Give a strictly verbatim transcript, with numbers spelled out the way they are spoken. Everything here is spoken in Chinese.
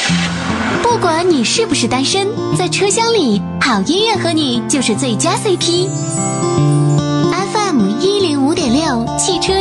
不管你是不是单身，在车厢里，好音乐和你就是最佳 C P。